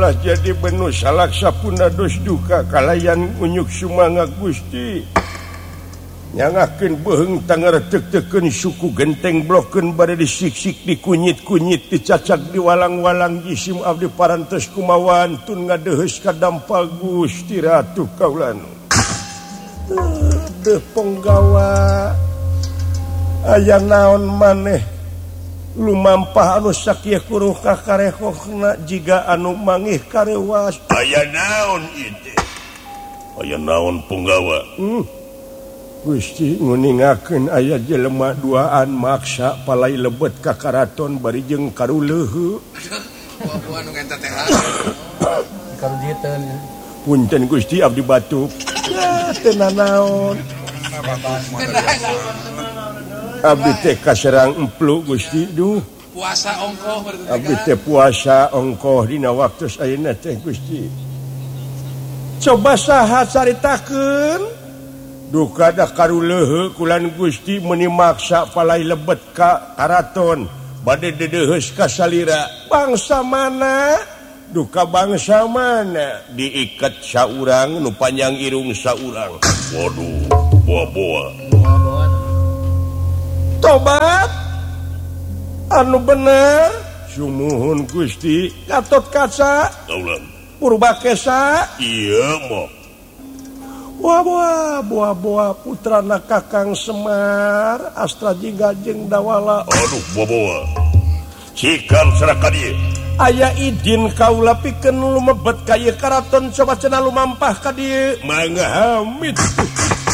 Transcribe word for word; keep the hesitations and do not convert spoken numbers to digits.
ulah jadi benuh salaksapuna dos duka kalayan unyuk sumanga Gusti nyangakeun beuheung tangaretek-teken suku genteng blokeun bade disiksik dikunyit-kunyit dicacak diwalang-walang jisim abdi parantos kumawan tun ngadeheus ka dampal Gusti Ratu kaulana teu penggawa aya naon maneh lumampah anu sakieu kuruh ka karehokna jiga anu mangih karewas aya naon ieu aya naon punggawa hmm. Gusti nguningakeun aya jelema duaan maksa palai lebet ka karaton bari jeung karuleuheut buah-buah nu ngenta teh karujiteun punten Gusti abdi batuk ya teu nanaon abdi teh kaserang emplu Gusti duh puasa ongkoh berarti abdi teh puasa ongkoh dina waktos ayeuna teh Gusti coba saha caritakeun duka da karuleuheut kulan Gusti meuni maksa palai lebet ka karaton bade dedeheus ka salira bangsa mana duka bangsa mana diikat saurang nu panjang irung saurang waduh boa-boa tobat anu bener sumuhun Gusti Gatot Kaca kaulan Purbakesa iya mok buah-buah buah-buah putrana Kakang Semar Astra Jingga jeung Dawala aduh boa-boa cikan saraka dieu aya idin kaula pikeun lumebet ka ieu karaton coba cenah lumampah ka dieu mangga hamid